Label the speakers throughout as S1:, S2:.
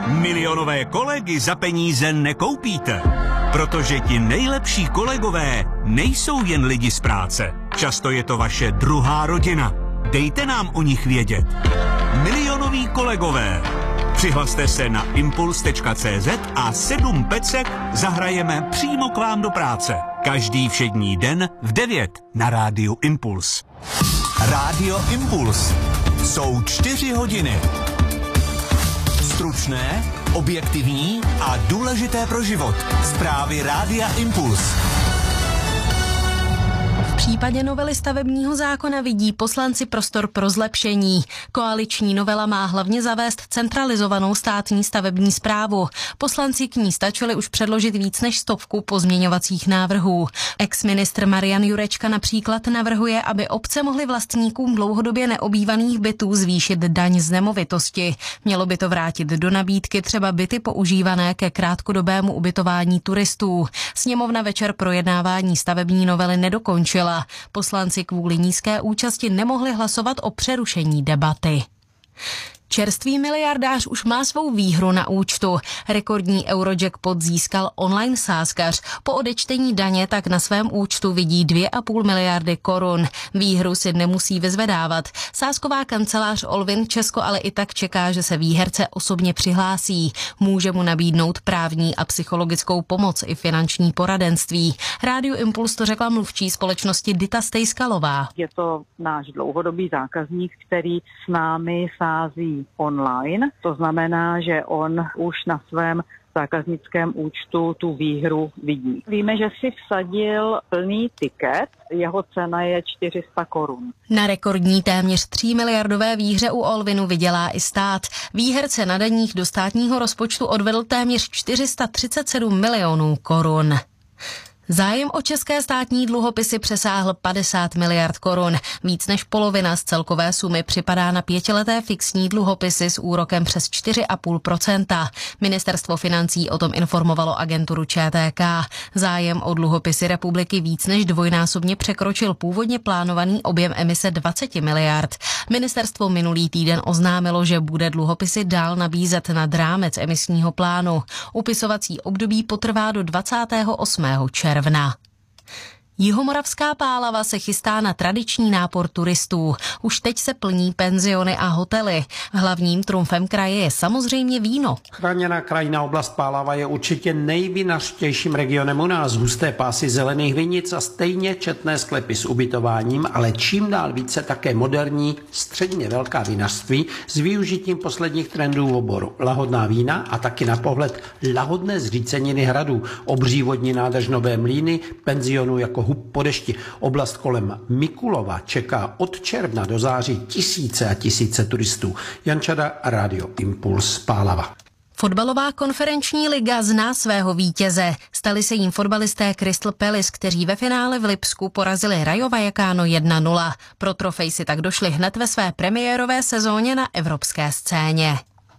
S1: Milionové kolegy za peníze nekoupíte, protože ti nejlepší kolegové nejsou jen lidi z práce. Často je to vaše druhá rodina. Dejte nám o nich vědět. Milionoví kolegové. Přihlaste se na impuls.cz a 7 pecek zahrajeme přímo k vám do práce. Každý všední den v 9 na rádiu Impuls. Rádio Impuls. Jsou 4 hodiny. Stručné, objektivní a důležité pro život. Zprávy Rádia Impuls.
S2: V případě novely stavebního zákona vidí poslanci prostor pro zlepšení. Koaliční novela má hlavně zavést centralizovanou státní stavební správu. Poslanci k ní stačili už předložit víc než 100 pozměňovacích návrhů. Ex-ministr Marian Jurečka například navrhuje, aby obce mohly vlastníkům dlouhodobě neobývaných bytů zvýšit daň z nemovitosti. Mělo by to vrátit do nabídky třeba byty používané ke krátkodobému ubytování turistů. Sněmovna večer projednávání stavební novely nedokončila. Poslanci kvůli nízké účasti nemohli hlasovat o přerušení debaty. Čerstvý miliardář už má svou výhru na účtu. Rekordní Eurojackpot získal online sázkař. Po odečtení daně tak na svém účtu vidí 2,5 miliardy korun. Výhru si nemusí vyzvedávat. Sázková kancelář Olvin Česko ale i tak čeká, že se výherce osobně přihlásí. Může mu nabídnout právní a psychologickou pomoc i finanční poradenství. Rádiu Impuls to řekla mluvčí společnosti Dita Stejskalová.
S3: Je to náš dlouhodobý zákazník, který s námi sází online. To znamená, že on už na svém zákaznickém účtu tu výhru vidí. Víme, že si vsadil plný tiket, jeho cena je 400 korun.
S2: Na rekordní téměř 3 miliardové výhře u Olvinu vydělá i stát. Výherce na daních do státního rozpočtu odvedl téměř 437 milionů korun. Zájem o české státní dluhopisy přesáhl 50 miliard korun. Víc než polovina z celkové sumy připadá na 5leté fixní dluhopisy s úrokem přes 4,5%. Ministerstvo financí o tom informovalo agenturu ČTK. Zájem o dluhopisy republiky víc než dvojnásobně překročil původně plánovaný objem emise 20 miliard. Ministerstvo minulý týden oznámilo, že bude dluhopisy dál nabízet nad rámec emisního plánu. Upisovací období potrvá do 28. června. Jihomoravská Pálava se chystá na tradiční nápor turistů. Už teď se plní penziony a hotely. Hlavním trumfem kraje je samozřejmě víno.
S4: Chráněná krajinná oblast Pálava je určitě nejvinařtějším regionem u nás. Husté pásy zelených vinic a stejně četné sklepy s ubytováním, ale čím dál více také moderní, středně velká vinařství s využitím posledních trendů v oboru. Lahodná vína a taky na pohled lahodné zříceniny hradů, obří vodní nádrž Nové Mlýny, penzionů jako hub po dešti. Oblast kolem Mikulova čeká od června do září tisíce a tisíce turistů. Jan Čada, Rádio Impuls, Pálava.
S2: Fotbalová konferenční liga zná svého vítěze. Stali se jím fotbalisté Crystal Palace, kteří ve finále v Lipsku porazili Rayo Vallecano 1-0. Pro trofej si tak došli hned ve své premiérové sezóně na evropské scéně.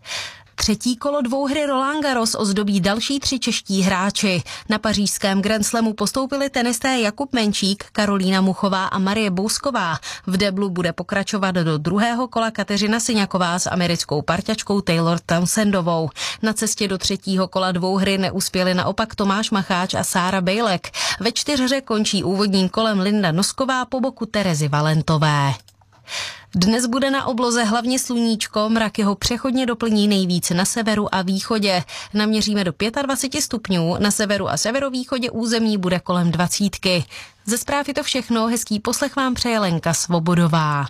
S2: Třetí kolo dvouhry Roland Garros ozdobí další 3 čeští hráči. Na pařížském Grand Slamu postoupili tenisté Jakub Menčík, Karolína Muchová a Marie Bousková. V deblu bude pokračovat do druhého kola Kateřina Syňaková s americkou parťačkou Taylor Townsendovou. Na cestě do třetího kola dvouhry neuspěli naopak Tomáš Macháč a Sára Bejlek. Ve 4hře končí úvodním kolem Linda Nosková po boku Terezy Valentové. Dnes bude na obloze hlavně sluníčko, mrak jeho přechodně doplní nejvíc na severu a východě. Naměříme do 25 stupňů, na severu a severovýchodě území bude kolem 20. Ze zpráv je to všechno, hezký poslech vám přeje Lenka Svobodová.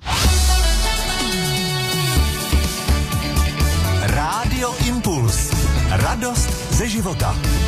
S1: Rádio Impuls. Radost ze života.